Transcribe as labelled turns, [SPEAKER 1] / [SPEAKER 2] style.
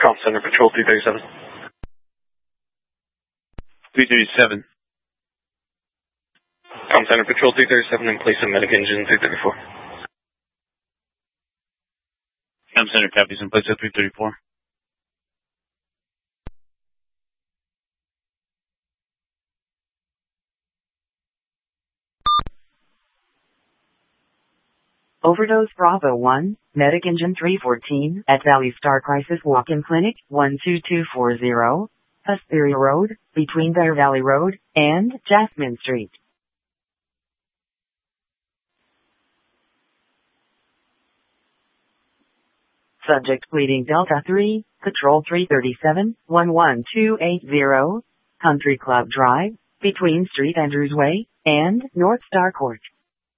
[SPEAKER 1] Comp Center Patrol 337.
[SPEAKER 2] 337.
[SPEAKER 1] Comp Center Patrol 337 in place of Medic Engine 334.
[SPEAKER 2] Comp Center copies in place of 334.
[SPEAKER 3] Overdose Bravo 1, Medic Engine 314, at Valley Star Crisis Walk-in Clinic, 12240, Hesperia Road, between Bear Valley Road and Jasmine Street. Subject pleading Delta 3, Patrol 337, 11280, Country Club Drive, between Street Andrews Way and North Star Court.